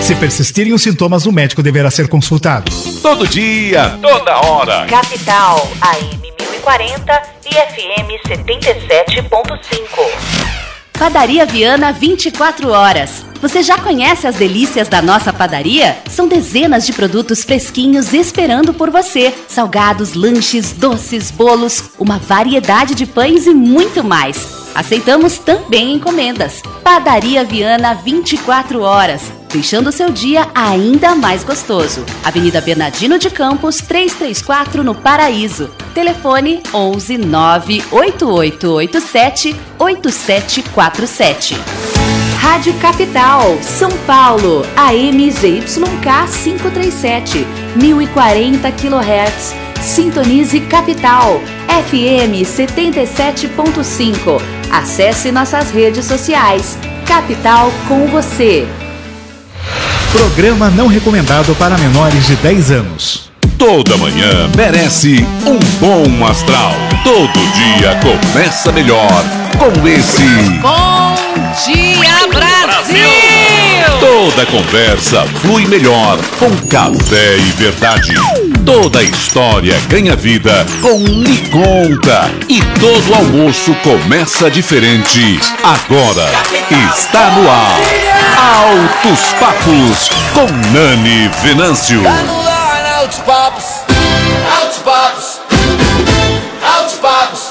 Se persistirem os sintomas, o médico deverá ser consultado. Todo dia, toda hora. Capital, AM 1040 e FM 77.5. Padaria Viana 24 horas. Você já conhece as delícias da nossa padaria? São dezenas de produtos fresquinhos esperando por você. Salgados, lanches, doces, bolos, uma variedade de pães e muito mais. Aceitamos também encomendas. Padaria Viana 24 horas. Deixando o seu dia ainda mais gostoso. Avenida Bernardino de Campos, 334 no Paraíso. Telefone 11 98887 8747. Rádio Capital, São Paulo, AM ZYK 537, 1040 kHz. Sintonize Capital, FM 77.5. Acesse nossas redes sociais. Capital com você. Programa não recomendado para menores de 10 anos. Toda manhã merece um bom astral. Todo dia começa melhor com esse Bom Dia Brasil! Toda conversa flui melhor com Café e Verdade. Toda história ganha vida com Me Conta. E todo almoço começa diferente. Agora está no ar Altos Papos com Nani Venâncio. Altos Papos, Altos Papos, Altos Papos.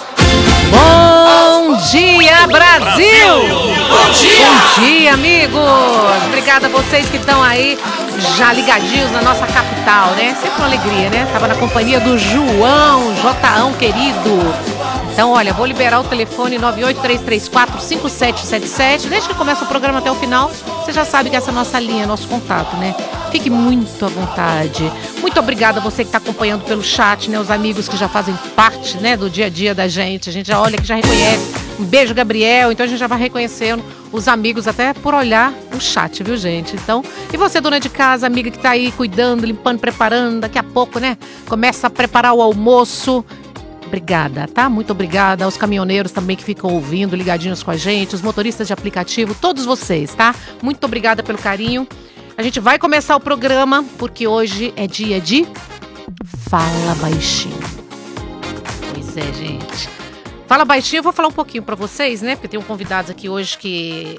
Bom Dia Brasil! Bom dia! Bom dia, amigos! Obrigada a vocês que estão aí já ligadinhos na nossa capital, né? Sempre uma alegria, né? Tava na companhia do João, Jotão querido. Então, olha, vou liberar o telefone 983345777. Desde que começa o programa até o final, você já sabe que essa é a nossa linha, nosso contato, né? Fique muito à vontade. Muito obrigada a você que está acompanhando pelo chat, né? Os amigos que já fazem parte, né, do dia a dia da gente. A gente já olha, que já reconhece. Um beijo, Gabriel. Então a gente já vai reconhecendo os amigos até por olhar o chat, viu, gente? Então, e você, dona de casa, amiga que está aí cuidando, limpando, preparando, daqui a pouco, né? Começa a preparar o almoço. Obrigada, tá? Muito obrigada aos caminhoneiros também que ficam ouvindo, ligadinhos com a gente, os motoristas de aplicativo, todos vocês, tá? Muito obrigada pelo carinho. A gente vai começar o programa, porque hoje é dia de Fala Baixinho. Pois é, gente. Fala Baixinho, eu vou falar um pouquinho pra vocês, né? Porque tem convidados aqui hoje que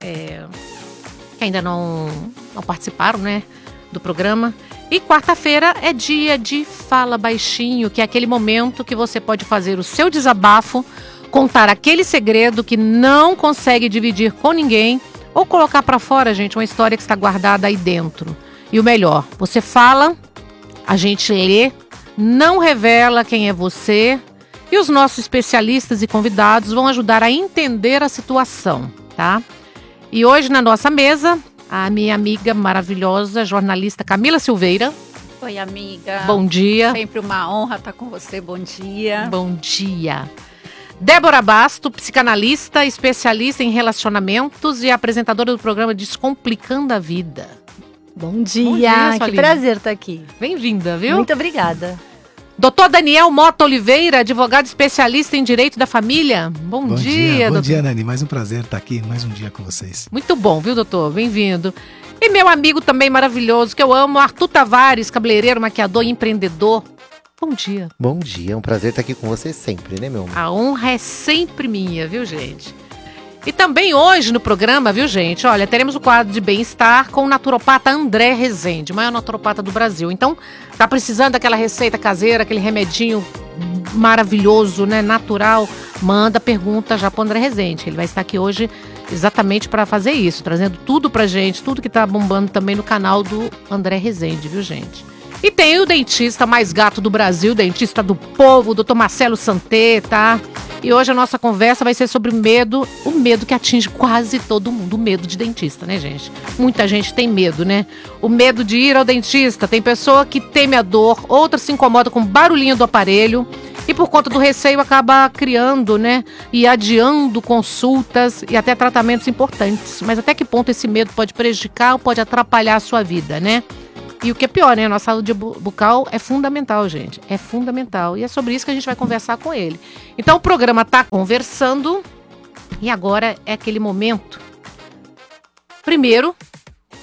ainda não participaram, né? Do programa. E quarta-feira é dia de Fala Baixinho, que é aquele momento que você pode fazer o seu desabafo, contar aquele segredo que não consegue dividir com ninguém ou colocar pra fora, gente, uma história que está guardada aí dentro. E o melhor, você fala, a gente lê, não revela quem é você e os nossos especialistas e convidados vão ajudar a entender a situação, tá? E hoje na nossa mesa, a minha amiga maravilhosa, jornalista Camila Silveira. Oi, amiga. Bom dia. Sempre uma honra estar com você. Bom dia. Bom dia. Débora Basto, psicanalista, especialista em relacionamentos e apresentadora do programa Descomplicando a Vida. Bom dia. Bom dia, que linda. prazer estar aqui. Bem-vinda, viu? Muito obrigada. Doutor Daniel Mota Oliveira, advogado especialista em direito da família. Bom dia, Bom doutor. dia, Nani. Mais um prazer estar aqui, mais um dia com vocês. Muito bom, viu, doutor? Bem-vindo. E meu amigo também maravilhoso, que eu amo, Arthur Tavares, cabeleireiro, maquiador e empreendedor. Bom dia. Bom dia, é um prazer estar aqui com vocês sempre, né, meu amor? A honra é sempre minha, viu, gente? E também hoje no programa, viu, gente? Olha, teremos o quadro de bem-estar com o naturopata André Rezende, o maior naturopata do Brasil. Então, tá precisando daquela receita caseira, aquele remedinho maravilhoso, né, natural? Manda pergunta já pro André Rezende. Ele vai estar aqui hoje exatamente para fazer isso, trazendo tudo pra gente, tudo que tá bombando também no canal do André Rezende, viu, gente? E tem o dentista mais gato do Brasil, dentista do povo, o doutor Marcelo Santé, tá? E hoje a nossa conversa vai ser sobre o medo que atinge quase todo mundo, o medo de dentista, né, gente? Muita gente tem medo, né? O medo de ir ao dentista, tem pessoa que teme a dor, outra se incomoda com o barulhinho do aparelho e por conta do receio acaba criando, né, e adiando consultas e até tratamentos importantes. Mas até que ponto esse medo pode prejudicar ou pode atrapalhar a sua vida, né? E o que é pior, né? A nossa saúde bucal é fundamental, gente. É fundamental. E é sobre isso que a gente vai conversar com ele. Então o programa tá conversando e agora é aquele momento. Primeiro,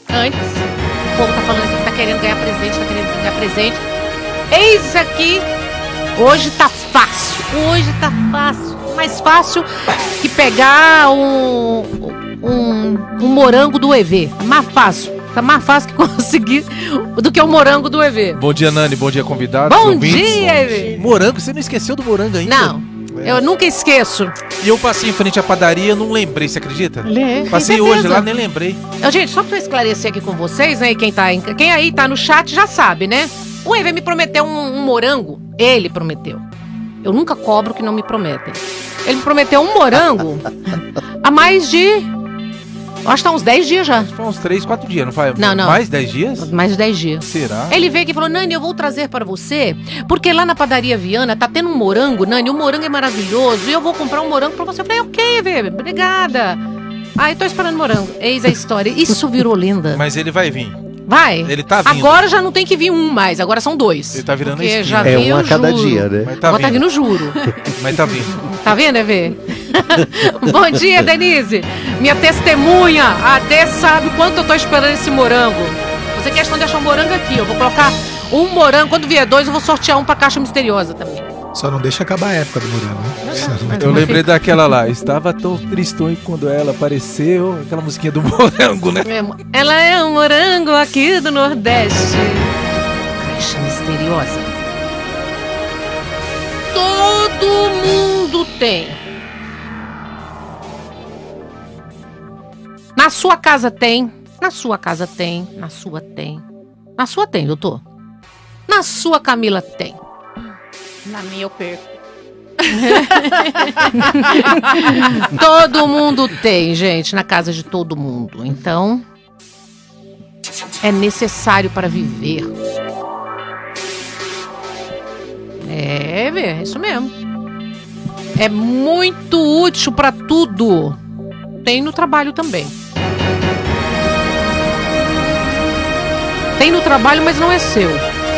Antes, o povo tá falando que tá querendo ganhar presente, Eis aqui, hoje tá fácil. Mais fácil que pegar um morango do EV. Mais fácil. Tá mais fácil que conseguir do que o morango do EV. Bom dia, Nani. Bom dia, convidados. Bom dia, EV. Morango, você não esqueceu do morango ainda? Não, eu nunca esqueço. E eu passei em frente à padaria, não lembrei, você acredita? Passei hoje lá, nem lembrei. Gente, só pra esclarecer aqui com vocês, né? Quem aí tá no chat já sabe, né? O EV me prometeu um morango. Ele prometeu. Eu nunca cobro que não me prometem. Ele me prometeu um morango há mais de... Acho que tá uns 10 dias já. Foi uns 3, 4 dias, não faz? Não. Mais 10 dias? Mais de 10 dias. Será? Ele veio aqui e falou, Nani, eu vou trazer para você, porque lá na padaria Viana tá tendo um morango, Nani, o morango é maravilhoso, e eu vou comprar um morango pra você. Eu falei, ok, Vê, obrigada. Ai, tô esperando morango. Eis a história. Isso virou lenda. Mas ele vai vir. Vai? Ele tá vindo. Agora já não tem que vir um mais, agora são 2. Ele tá virando porque esquina. já É um a cada dia, né? Mas tá agora tá vindo juro. Mas tá vindo. Tá vendo, Evê? Bom dia, Denise. Minha testemunha. Até sabe quanto eu tô esperando esse morango. Você questão de achar um morango aqui. Eu vou colocar um morango. Quando vier 2, eu vou sortear um pra caixa misteriosa também. Só não deixa acabar a época do morango. Eu lembrei daquela lá. Estava tão tristonho quando ela apareceu. Aquela musiquinha do morango, né? Ela é um morango aqui do Nordeste. Caixa misteriosa. Todo mundo tem. Na sua casa tem. Na sua casa tem. Na sua tem. Na sua tem, doutor. Na sua, Camila, tem. Na minha eu perco. Todo mundo tem, gente. Na casa de todo mundo. Então, é necessário para viver. É isso mesmo. É muito útil para tudo. Tem no trabalho também. Tem no trabalho, mas não é seu.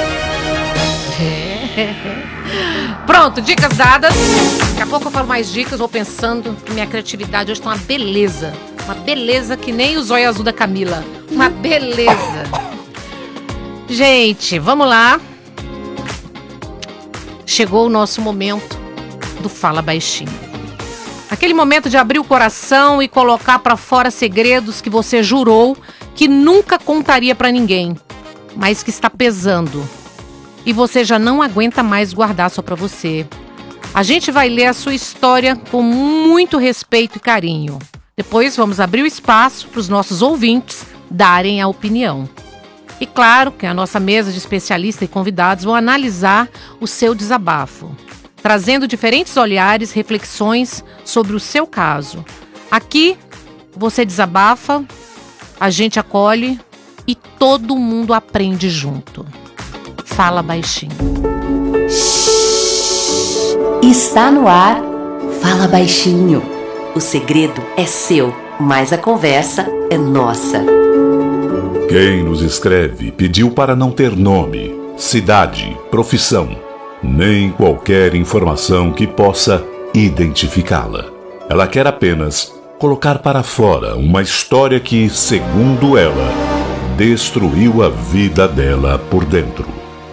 Pronto, dicas dadas. Daqui a pouco eu falo mais dicas. Vou pensando que minha criatividade hoje tá uma beleza. Uma beleza que nem o zóio azul da Camila. Uma beleza. Gente, vamos lá. Chegou o nosso momento do Fala Baixinho. Aquele momento de abrir o coração e colocar pra fora segredos que você jurou que nunca contaria pra ninguém, mas que está pesando. E você já não aguenta mais guardar só pra você. A gente vai ler a sua história com muito respeito e carinho. Depois vamos abrir o espaço para os nossos ouvintes darem a opinião. E claro que a nossa mesa de especialistas e convidados vão analisar o seu desabafo, trazendo diferentes olhares, reflexões sobre o seu caso. Aqui você desabafa, a gente acolhe e todo mundo aprende junto. Fala Baixinho. Está no ar, Fala Baixinho. O segredo é seu, mas a conversa é nossa. Quem nos escreve pediu para não ter nome, cidade, profissão, nem qualquer informação que possa identificá-la. Ela quer apenas colocar para fora uma história que, segundo ela, destruiu a vida dela por dentro.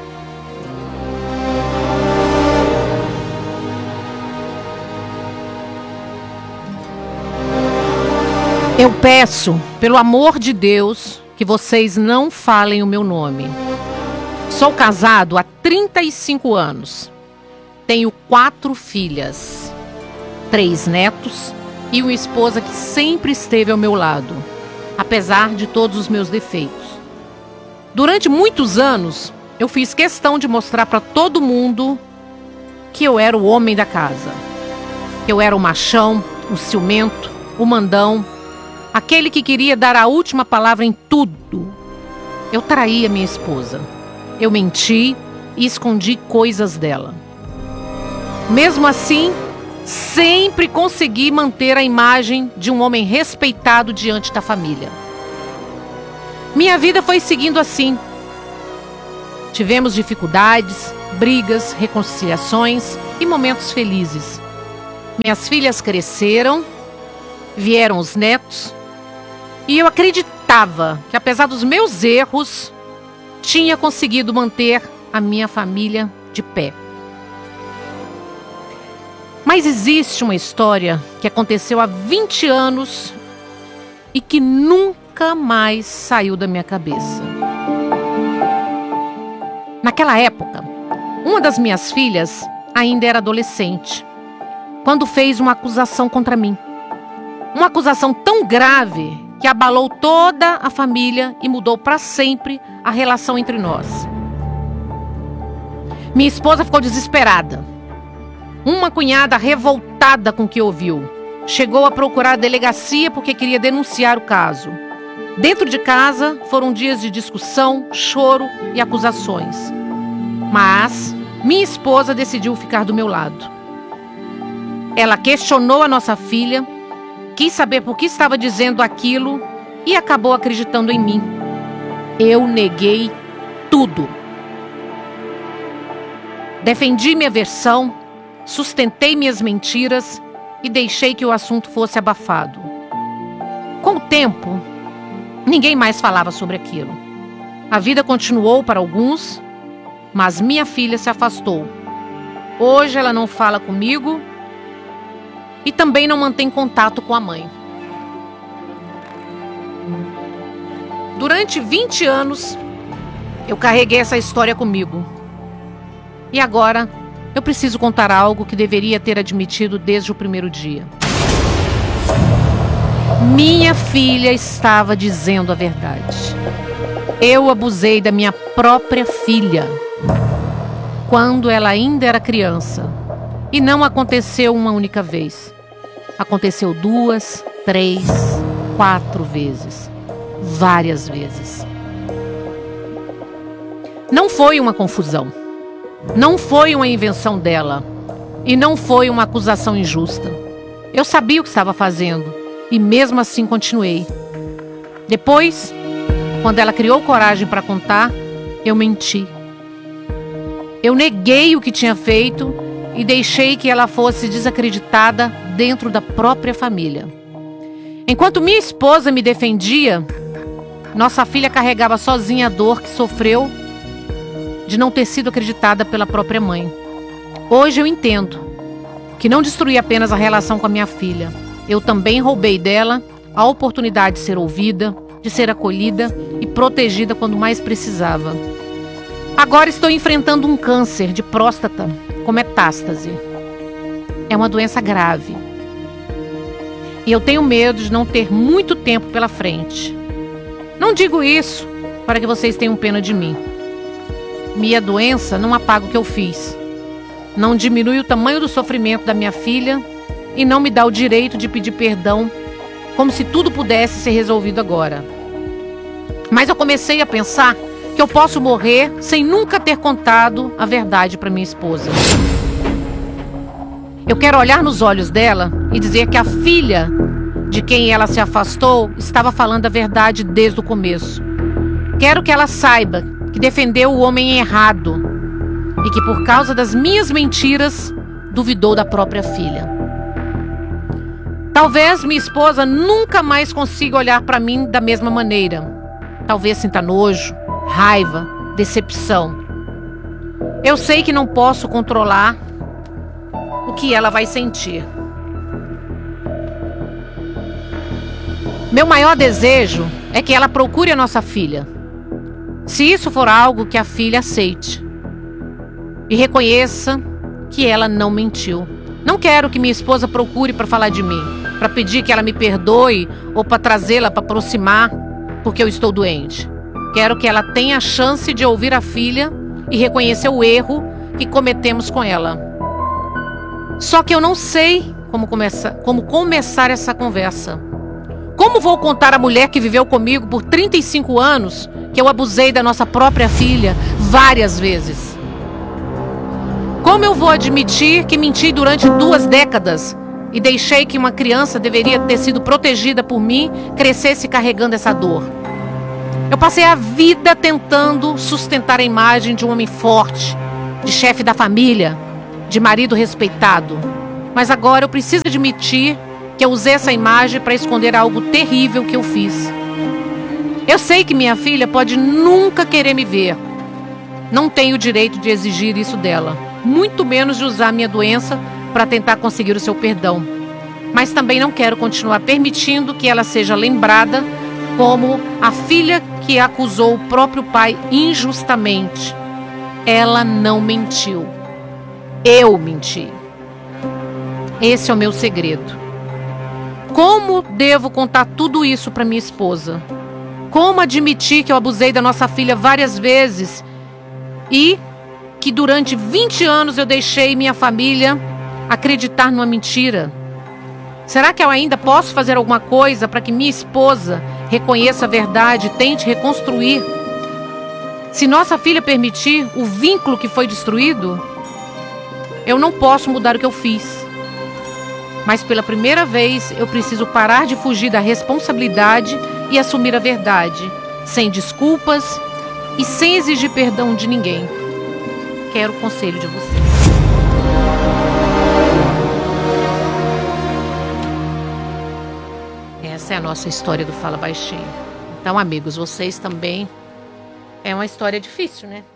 Eu peço, pelo amor de Deus, que vocês não falem o meu nome. Sou casado há 35 anos. Tenho 4 filhas, 3 netos e uma esposa que sempre esteve ao meu lado, apesar de todos os meus defeitos. Durante muitos anos, eu fiz questão de mostrar para todo mundo que eu era o homem da casa. Que eu era o machão, o ciumento, o mandão, aquele que queria dar a última palavra em tudo. Eu traía minha esposa. Eu menti e escondi coisas dela. Mesmo assim, sempre consegui manter a imagem de um homem respeitado diante da família. Minha vida foi seguindo assim. Tivemos dificuldades, brigas, reconciliações e momentos felizes. Minhas filhas cresceram, vieram os netos, e eu acreditei acreditava que, apesar dos meus erros, tinha conseguido manter a minha família de pé. Mas existe uma história que aconteceu há 20 anos e que nunca mais saiu da minha cabeça. Naquela época, uma das minhas filhas ainda era adolescente, quando fez uma acusação contra mim. Uma acusação tão grave que abalou toda a família e mudou para sempre a relação entre nós. Minha esposa ficou desesperada. Uma cunhada revoltada com o que ouviu chegou a procurar a delegacia porque queria denunciar o caso. Dentro de casa foram dias de discussão, choro e acusações. Mas minha esposa decidiu ficar do meu lado. Ela questionou a nossa filha, quis saber por que estava dizendo aquilo e acabou acreditando em mim. Eu neguei tudo. Defendi minha versão, sustentei minhas mentiras e deixei que o assunto fosse abafado. Com o tempo, ninguém mais falava sobre aquilo. A vida continuou para alguns, mas minha filha se afastou. Hoje ela não fala comigo e também não mantém contato com a mãe. Durante 20 anos, eu carreguei essa história comigo. E agora, eu preciso contar algo que deveria ter admitido desde o primeiro dia. Minha filha estava dizendo a verdade. Eu abusei da minha própria filha quando ela ainda era criança. E não aconteceu uma única vez. Aconteceu 2, 3, 4 vezes. Várias vezes. Não foi uma confusão. Não foi uma invenção dela. E não foi uma acusação injusta. Eu sabia o que estava fazendo. E mesmo assim continuei. Depois, quando ela criou coragem para contar, eu menti. Eu neguei o que tinha feito e deixei que ela fosse desacreditada dentro da própria família. Enquanto minha esposa me defendia, nossa filha carregava sozinha a dor que sofreu de não ter sido acreditada pela própria mãe. Hoje eu entendo que não destruí apenas a relação com a minha filha. Eu também roubei dela a oportunidade de ser ouvida, de ser acolhida e protegida quando mais precisava. Agora estou enfrentando um câncer de próstata com metástase. É uma doença grave. E eu tenho medo de não ter muito tempo pela frente. Não digo isso para que vocês tenham pena de mim. Minha doença não apaga o que eu fiz. Não diminui o tamanho do sofrimento da minha filha e não me dá o direito de pedir perdão, como se tudo pudesse ser resolvido agora. Mas eu comecei a pensar que eu posso morrer sem nunca ter contado a verdade para minha esposa. Eu quero olhar nos olhos dela e dizer que a filha de quem ela se afastou estava falando a verdade desde o começo. Quero que ela saiba que defendeu o homem errado e que por causa das minhas mentiras duvidou da própria filha. Talvez minha esposa nunca mais consiga olhar para mim da mesma maneira. Talvez sinta nojo, raiva, decepção. Eu sei que não posso controlar o que ela vai sentir. Meu maior desejo é que ela procure a nossa filha. Se isso for algo que a filha aceite e reconheça que ela não mentiu. Não quero que minha esposa procure para falar de mim, para pedir que ela me perdoe ou para trazê-la para aproximar porque eu estou doente. Quero que ela tenha a chance de ouvir a filha e reconhecer o erro que cometemos com ela. Só que eu não sei como começar essa conversa. Como vou contar à mulher que viveu comigo por 35 anos que eu abusei da nossa própria filha várias vezes? Como eu vou admitir que menti durante 2 décadas e deixei que uma criança deveria ter sido protegida por mim crescesse carregando essa dor? Eu passei a vida tentando sustentar a imagem de um homem forte, de chefe da família, de marido respeitado. Mas agora eu preciso admitir que eu usei essa imagem para esconder algo terrível que eu fiz. Eu sei que minha filha pode nunca querer me ver. Não tenho o direito de exigir isso dela, muito menos de usar minha doença para tentar conseguir o seu perdão. Mas também não quero continuar permitindo que ela seja lembrada como a filha que acusou o próprio pai injustamente. Ela não mentiu. Eu menti. Esse é o meu segredo. Como devo contar tudo isso para minha esposa? Como admitir que eu abusei da nossa filha várias vezes e que durante 20 anos eu deixei minha família acreditar numa mentira? Será que eu ainda posso fazer alguma coisa para que minha esposa reconheça a verdade e tente reconstruir? Se nossa filha permitir o vínculo que foi destruído, eu não posso mudar o que eu fiz. Mas pela primeira vez eu preciso parar de fugir da responsabilidade e assumir a verdade, sem desculpas e sem exigir perdão de ninguém. Quero o conselho de vocês. Essa é a nossa história do Fala Baixinho. Então, amigos, vocês também... É uma história difícil, né?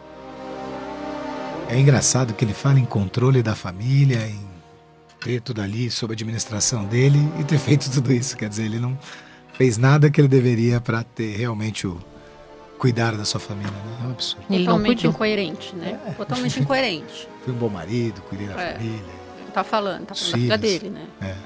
É engraçado que ele fala em controle da família, em ter tudo ali sob a administração dele e ter feito tudo isso. Quer dizer, ele não fez nada que ele deveria para ter realmente o cuidar da sua família, né? É um absurdo. Ele totalmente incoerente, né? Totalmente incoerente. Foi um bom marido, cuidei da família. Tá falando da filha dele, né?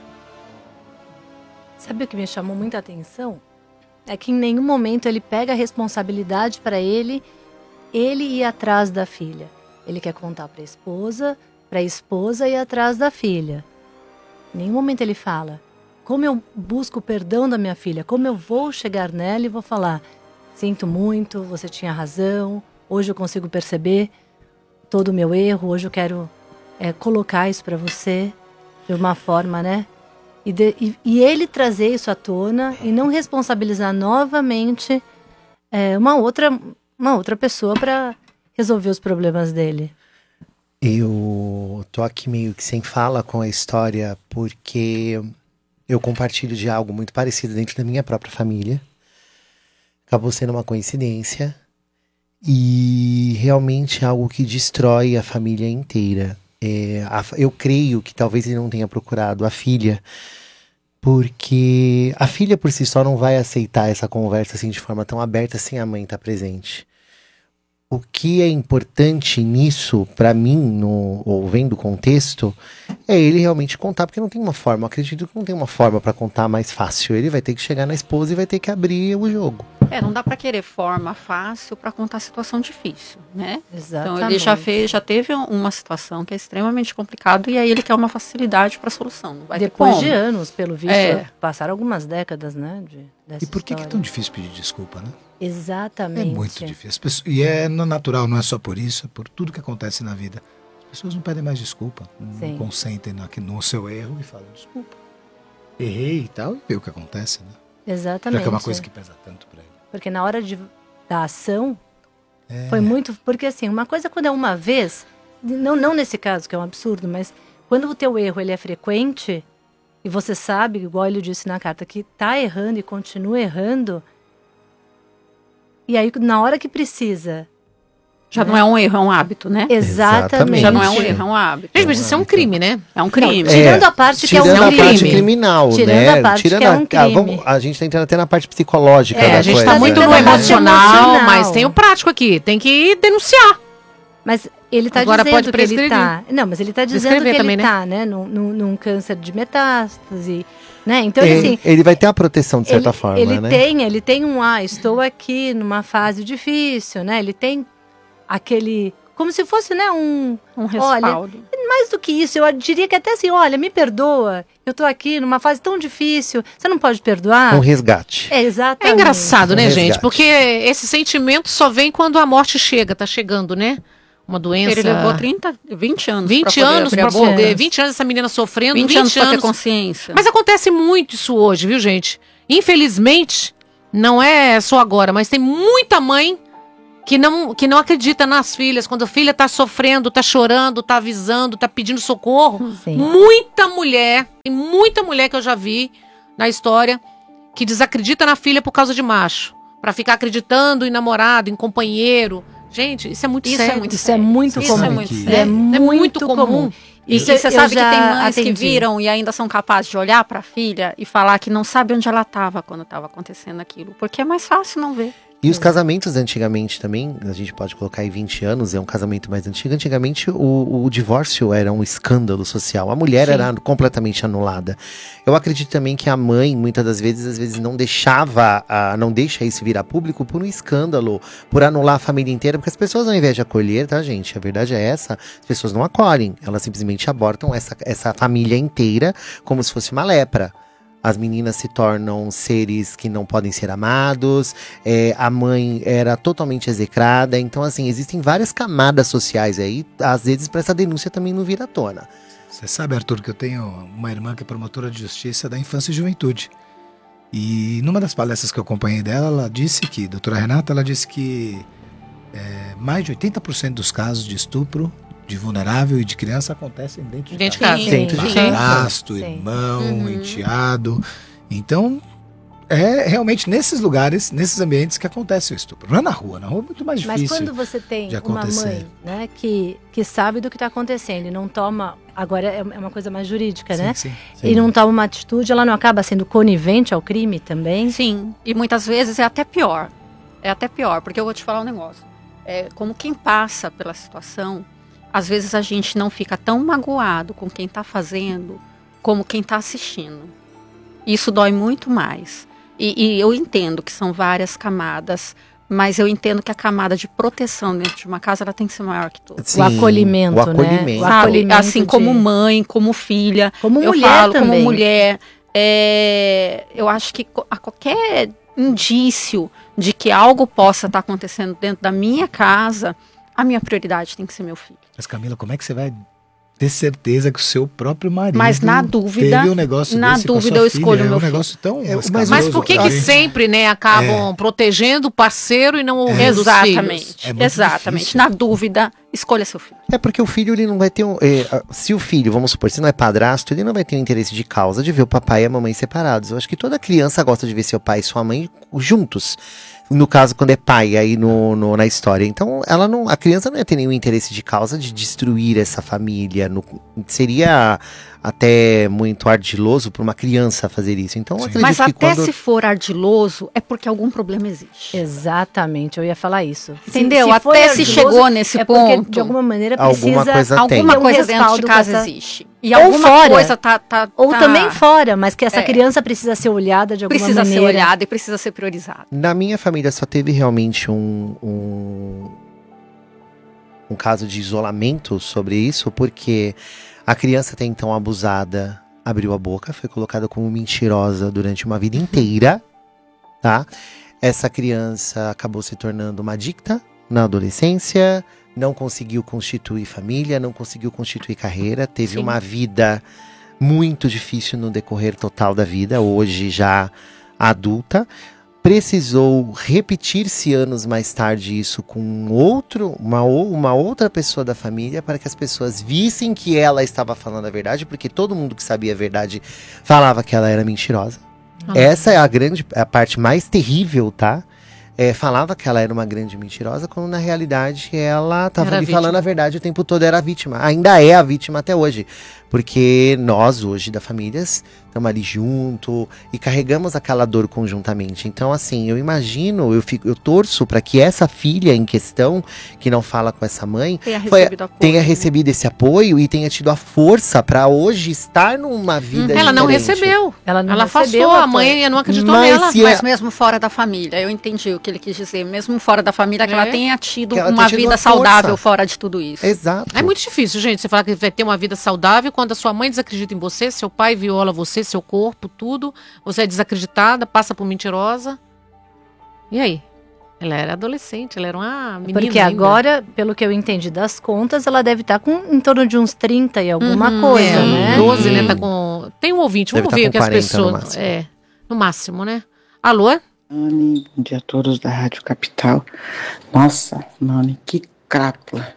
Sabe o que me chamou muita atenção? É que em nenhum momento ele pega a responsabilidade para ele ir atrás da filha. Ele quer contar para a esposa ir atrás da filha. Em nenhum momento ele fala: como eu busco o perdão da minha filha, como eu vou chegar nela e vou falar: sinto muito, você tinha razão, hoje eu consigo perceber todo o meu erro, hoje eu quero colocar isso para você de uma forma, né? E ele trazer isso à tona e não responsabilizar novamente uma outra pessoa para resolver os problemas dele. Eu tô aqui meio que sem fala com a história porque eu compartilho de algo muito parecido dentro da minha própria família. Acabou sendo uma coincidência e realmente algo que destrói a família inteira. Eu creio que talvez ele não tenha procurado a filha, porque a filha por si só não vai aceitar essa conversa assim de forma tão aberta sem a mãe estar presente. O que é importante nisso, para mim, ou vendo o contexto, é ele realmente contar, porque não tem uma forma, eu acredito que não tem uma forma para contar mais fácil. Ele vai ter que chegar na esposa e vai ter que abrir o jogo. Não dá para querer forma fácil para contar situação difícil, né? Exatamente. Então ele já teve uma situação que é extremamente complicada e aí ele quer uma facilidade para a solução. Não vai Depois de anos, pelo visto, passaram algumas décadas, né? E por que é tão difícil pedir desculpa, né? Exatamente. É muito difícil. E é natural, não é só por isso, é por tudo que acontece na vida. As pessoas não pedem mais desculpa, não consentem no seu erro e falam desculpa. Errei e tal, e vê o que acontece, né? Exatamente. Já que é uma coisa que pesa tanto pra ele. Porque na hora da ação, foi muito... Porque assim, uma coisa quando é uma vez, não nesse caso, que é um absurdo, mas quando o teu erro ele é frequente, e você sabe, igual ele disse na carta, que tá errando e continua errando, e aí na hora que precisa... Já não é um erro, é um hábito, né? Exatamente. Já não é um erro, é um hábito. Gente, mas isso é um crime, né? É um crime. Não, tirando a parte que é um crime. Tirando a parte criminal, tirando né? A parte que é um crime. A gente tá entrando até na parte psicológica da coisa. A gente tá muito no emocional, mas tem o prático aqui. Tem que denunciar. Mas ele tá Agora dizendo pode que ele tá... Não, mas ele tá dizendo que ele também, tá, né? Num câncer de metástase, né? Então, assim... Ele vai ter a proteção, de certa forma, né? Ele tem estou aqui numa fase difícil, né? Ele tem aquele... Como se fosse, né, um respaldo. Olha, mais do que isso, eu diria que até assim, olha, me perdoa, eu tô aqui numa fase tão difícil, você não pode perdoar? Um resgate. Exatamente. É engraçado, né, gente? Porque esse sentimento só vem quando a morte tá chegando, né? Uma doença... Ele levou 20 anos 20 anos pra poder... 20 anos essa menina sofrendo, 20 anos pra ter consciência. Mas acontece muito isso hoje, viu, gente? Infelizmente, não é só agora, mas tem muita mãe que não acredita nas filhas, quando a filha tá sofrendo, tá chorando, tá avisando, tá pedindo socorro. Sim. Tem muita mulher que eu já vi na história que desacredita na filha por causa de macho. Pra ficar acreditando em namorado, em companheiro. Gente, isso é muito sério. Isso é muito comum. É muito comum. E você sabe que tem mães que viram e ainda são capazes de olhar para a filha e falar que não sabe onde ela estava quando estava acontecendo aquilo. Porque é mais fácil não ver. E os casamentos antigamente também, a gente pode colocar aí 20 anos, é um casamento mais antigo. Antigamente o divórcio era um escândalo social. A mulher era completamente anulada. Eu acredito também que a mãe, muitas das vezes, não não deixa isso virar público por um escândalo, por anular a família inteira. Porque as pessoas, ao invés de acolher, tá, gente? A verdade é essa, as pessoas não acolhem. Elas simplesmente abortam essa família inteira como se fosse uma lepra. As meninas se tornam seres que não podem ser amados, a mãe era totalmente execrada. Então, assim, existem várias camadas sociais aí, às vezes, para essa denúncia também não vir à tona. Você sabe, Arthur, que eu tenho uma irmã que é promotora de justiça da infância e juventude. E numa das palestras que eu acompanhei dela, ela disse que, doutora Renata, ela disse que mais de 80% dos casos de estupro de vulnerável e de criança acontecem dentro de casa. Dentro de padrasto, irmão, enteado. Então, é realmente nesses lugares, nesses ambientes que acontece o estupro. Não é na rua é muito mais difícil. Mas quando você tem uma mãe, né, que sabe do que está acontecendo e não toma, agora é uma coisa mais jurídica, né? Sim. E não toma uma atitude, ela não acaba sendo conivente ao crime também? Sim, e muitas vezes é até pior. É até pior, porque eu vou te falar um negócio. Como quem passa pela situação, às vezes a gente não fica tão magoado com quem está fazendo como quem está assistindo. Isso dói muito mais. E eu entendo que são várias camadas, mas eu entendo que a camada de proteção dentro de uma casa ela tem que ser maior que tudo. Sim, o acolhimento, né? O acolhimento assim, como mãe, como filha. Como eu mulher falo, também. como mulher. Eu acho que a qualquer indício de que algo possa estar acontecendo dentro da minha casa, a minha prioridade tem que ser meu filho. Mas, Camila, como é que você vai ter certeza que o seu próprio marido mas na dúvida, teve um negócio na desse dúvida com a eu sua escolho filha? meu É um negócio tão Mas por que sempre, né, acabam protegendo o parceiro e não ouvindo Exatamente, os filhos? exatamente. difícil. Na dúvida, escolha seu filho. É porque o filho, ele não vai ter se o filho, vamos supor, se não é padrasto, ele não vai ter um interesse de causa de ver o papai e a mamãe separados. Eu acho que toda criança gosta de ver seu pai e sua mãe juntos. No caso, quando é pai, aí na história. Então, a criança não ia ter nenhum interesse de causa de destruir essa família. Seria até muito ardiloso para uma criança fazer isso. Então, acredito mas que até se for ardiloso, é porque algum problema existe. Exatamente, eu ia falar isso. Entendeu? Se for até se ardiloso, chegou nesse porque, ponto. de alguma maneira Alguma precisa... coisa tem. Alguma coisa um dentro de respaldo casa pra essa- existe. E Ou alguma fora. coisa Ou também fora, mas que essa É. criança precisa ser olhada de alguma precisa maneira. ser olhada e precisa ser priorizada. Na minha família só teve realmente um caso de isolamento sobre isso, porque a criança até então abusada abriu a boca, foi colocada como mentirosa durante uma vida inteira, tá? Essa criança acabou se tornando uma adicta na adolescência, não conseguiu constituir família, não conseguiu constituir carreira, teve Sim. uma vida muito difícil no decorrer total da vida, hoje já adulta. Precisou repetir-se anos mais tarde isso com uma outra pessoa da família para que as pessoas vissem que ela estava falando a verdade, porque todo mundo que sabia a verdade falava que ela era mentirosa. Essa é a parte mais terrível, tá? Falava que ela era uma grande mentirosa, quando na realidade ela estava Era ali vítima. falando a verdade o tempo todo, era a vítima. Ainda é a vítima até hoje. Porque nós, hoje, da família, estamos ali junto e carregamos aquela dor conjuntamente. Então, assim, eu imagino, eu torço para que essa filha em questão, que não fala com essa mãe, tenha recebido esse apoio e tenha tido a força para hoje estar numa vida Ela não diferente. recebeu. Ela não Ela recebeu afastou, a a mãe não acreditou Mas nela. se Mas mesmo fora da família, eu entendi o que ele quis dizer. Mesmo fora da família, que ela tenha tido Que ela uma tenha tido vida a força. saudável fora de tudo isso. Exato. É muito difícil, gente, você falar que vai ter uma vida saudável quando a sua mãe desacredita em você, seu pai viola você, seu corpo, tudo. Você é desacreditada, passa por mentirosa. E aí? Ela era adolescente, ela era uma menina Porque ainda. agora, pelo que eu entendi das contas, ela deve estar com em torno de uns 30 e alguma coisa, né? 12, né? Tá com... Tem um ouvinte, vamos Deve ouvir o que tá as com 40 no pessoas... máximo. No máximo, né? Alô? Nani, bom dia a todos da Rádio Capital. Nossa, Nani, que crápula.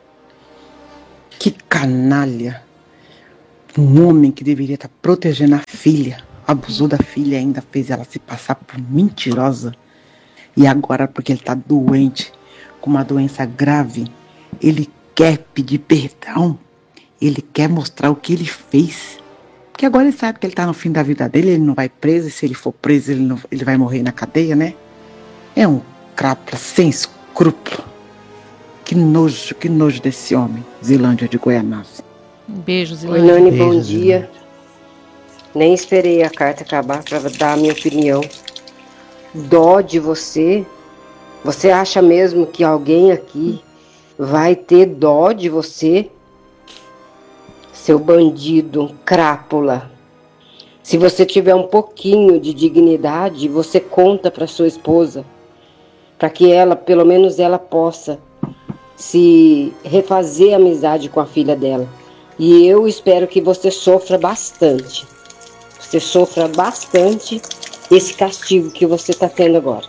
Que canalha. Um homem que deveria estar protegendo a filha, abusou da filha e ainda fez ela se passar por mentirosa. E agora, porque ele está doente, com uma doença grave, ele quer pedir perdão, ele quer mostrar o que ele fez. Porque agora ele sabe que ele está no fim da vida dele, ele não vai preso, e se ele for preso, ele vai morrer na cadeia, né? É um crápula sem escrúpulo. Que nojo desse homem, Zilândia de Goianas. Um beijo, Oi, Zilândia. Nani, bom dia. Nem esperei a carta acabar para dar a minha opinião. Dó de você. Você acha mesmo que alguém aqui vai ter dó de você? Seu bandido, crápula. Se você tiver um pouquinho de dignidade, você conta para sua esposa, para que ela, pelo menos ela possa se refazer amizade com a filha dela. E eu espero que você sofra bastante. Você sofra bastante esse castigo que você está tendo agora.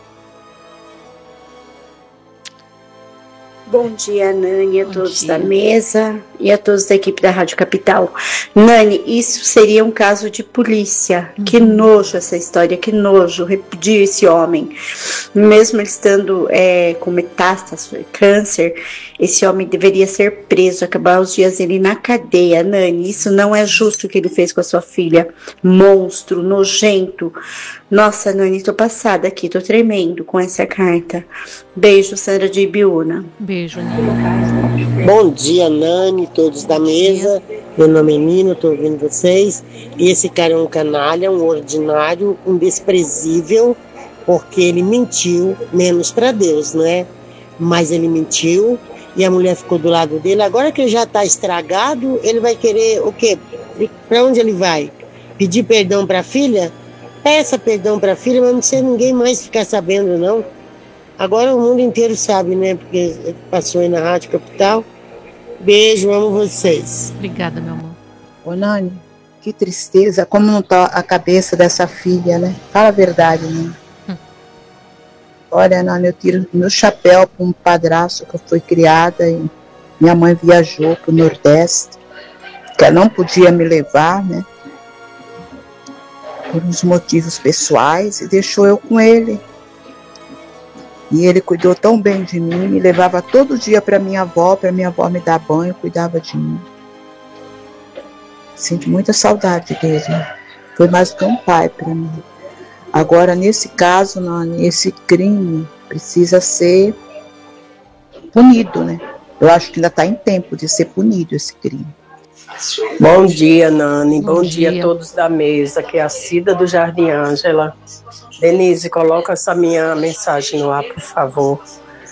Bom dia, Nani, a todos da mesa e a todos da equipe da Rádio Capital. Nani, isso seria um caso de polícia. Que nojo essa história, que nojo. Repudio esse homem. Mesmo ele estando com metástase, câncer, esse homem deveria ser preso, acabar os dias dele na cadeia. Nani, isso não é justo o que ele fez com a sua filha. Monstro, nojento. Nossa, Nani, tô passada aqui, tô tremendo com essa carta. Beijo, Sandra de Ibiúna. Beijo, Nani. Bom dia, Nani, todos da mesa. Meu nome é Nino, tô ouvindo vocês. E esse cara é um canalha, um ordinário, um desprezível, porque ele mentiu, menos para Deus, não é? Mas ele mentiu e a mulher ficou do lado dele. Agora que ele já tá estragado, ele vai querer o quê? Para onde ele vai? Pedir perdão para a filha? Peça perdão para a filha, mas não precisa ninguém mais ficar sabendo, não. Agora o mundo inteiro sabe, né? Porque passou aí na Rádio Capital. Beijo, amo vocês. Obrigada, meu amor. Ô, Nani, que tristeza. Como não tá a cabeça dessa filha, né? Fala a verdade, né? Olha, Nani, eu tiro meu chapéu para um padrasto que eu fui criada e minha mãe viajou pro Nordeste, que ela não podia me levar, né? Por uns motivos pessoais, e deixou eu com ele. E ele cuidou tão bem de mim, me levava todo dia para minha avó me dar banho, cuidava de mim. Sinto muita saudade dele. Foi mais que um pai para mim. Agora, nesse caso, Nani, esse crime precisa ser punido, né? Eu acho que ainda está em tempo de ser punido esse crime. Bom dia, Nani. Bom dia a todos da mesa. Aqui é a Cida do Jardim Ângela. Denise, coloca essa minha mensagem no ar, por favor.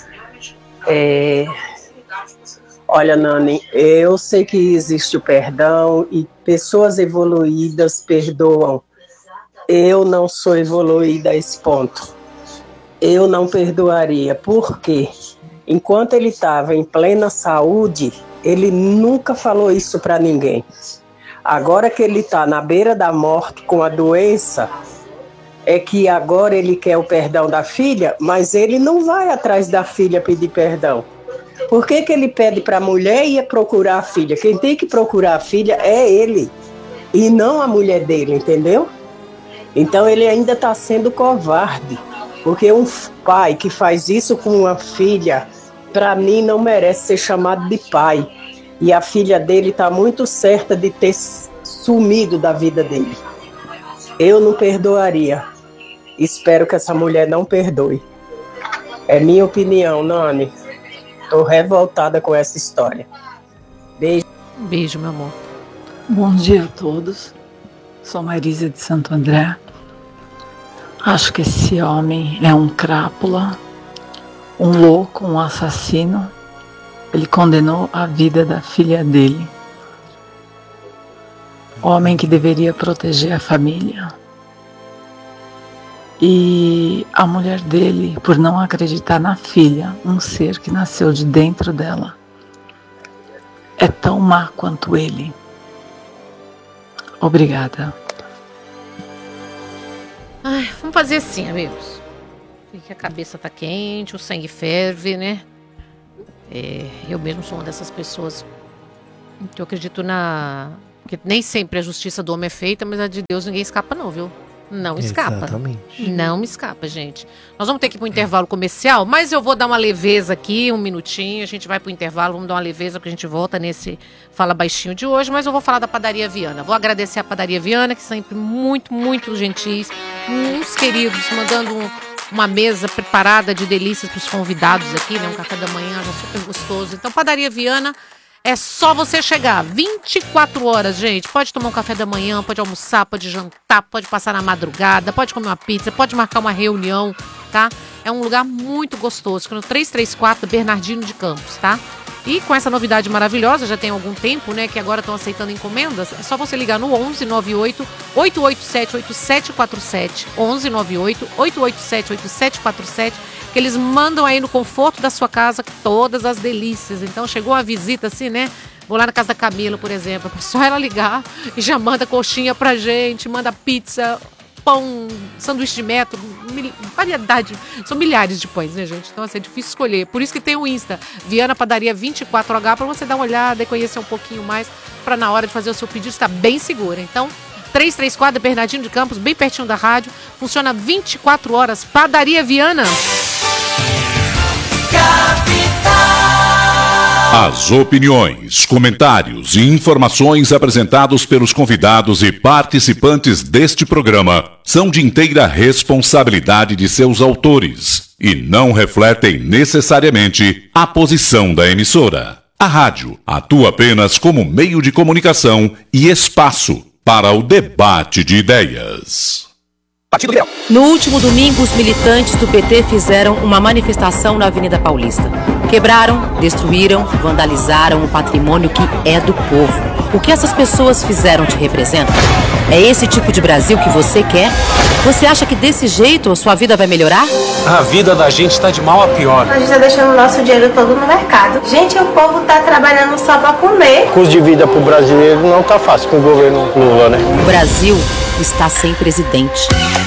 Olha, Nani, eu sei que existe o perdão e pessoas evoluídas perdoam. Eu não sou evoluída a esse ponto. Eu não perdoaria. Por quê? Enquanto ele estava em plena saúde, ele nunca falou isso para ninguém. Agora que ele está na beira da morte com a doença, é que agora ele quer o perdão da filha, mas ele não vai atrás da filha pedir perdão. Por que ele pede para a mulher ir procurar a filha? Quem tem que procurar a filha é ele, e não a mulher dele, entendeu? Então ele ainda está sendo covarde, porque um pai que faz isso com uma filha, para mim não merece ser chamado de pai. E a filha dele está muito certa de ter sumido da vida dele. Eu não perdoaria. Espero que essa mulher não perdoe. É minha opinião, Nani. Estou revoltada com essa história. Beijo. Beijo, meu amor. Bom dia a todos. Sou Marisa de Santo André. Acho que esse homem é um crápula, um louco, um assassino. Ele condenou a vida da filha dele. Homem que deveria proteger a família. E a mulher dele, por não acreditar na filha, um ser que nasceu de dentro dela, é tão má quanto ele. Obrigada. Ai, vamos fazer assim, amigos. Que a cabeça tá quente, o sangue ferve, né? Eu mesmo sou uma dessas pessoas que eu acredito que nem sempre a justiça do homem é feita, mas a de Deus ninguém escapa não, viu? Não escapa. Exatamente. Não me escapa, gente. Nós vamos ter que ir para o intervalo comercial, mas eu vou dar uma leveza aqui, um minutinho. A gente vai para o intervalo, vamos dar uma leveza, porque a gente volta nesse Fala Baixinho de hoje. Mas eu vou falar da Padaria Viana. Vou agradecer a Padaria Viana, que sempre muito, muito gentis. Uns queridos, mandando uma mesa preparada de delícias para os convidados aqui, né? Um café da manhã já super gostoso. Então, Padaria Viana... É só você chegar, 24 horas, gente. Pode tomar um café da manhã, pode almoçar, pode jantar, pode passar na madrugada, pode comer uma pizza, pode marcar uma reunião, tá? É um lugar muito gostoso, no 334 Bernardino de Campos, tá? E com essa novidade maravilhosa, já tem algum tempo, né, que agora estão aceitando encomendas, é só você ligar no 11 98 887 8747, 11 98 887 8747, que eles mandam aí no conforto da sua casa todas as delícias. Então chegou uma visita assim, né? Vou lá na casa da Camila, por exemplo, é só ela ligar e já manda coxinha pra gente, manda pizza, pão, sanduíche de metro, variedade. São milhares de pães, né, gente? Então assim, é difícil escolher. Por isso que tem o Insta, Viana Padaria 24H, pra você dar uma olhada e conhecer um pouquinho mais, pra na hora de fazer o seu pedido estar bem segura. Então, 334 Bernardino de Campos, bem pertinho da rádio, funciona 24 horas, Padaria Viana. As opiniões, comentários e informações apresentados pelos convidados e participantes deste programa são de inteira responsabilidade de seus autores e não refletem necessariamente a posição da emissora. A rádio atua apenas como meio de comunicação e espaço para o debate de ideias. No último domingo, os militantes do PT fizeram uma manifestação na Avenida Paulista. Quebraram, destruíram, vandalizaram o patrimônio que é do povo. O que essas pessoas fizeram te representa? É esse tipo de Brasil que você quer? Você acha que desse jeito a sua vida vai melhorar? A vida da gente está de mal a pior. A gente está deixando o nosso dinheiro todo no mercado. Gente, o povo está trabalhando só para comer. O custo de vida para o brasileiro não está fácil com o governo Lula, né? O Brasil está sem presidente.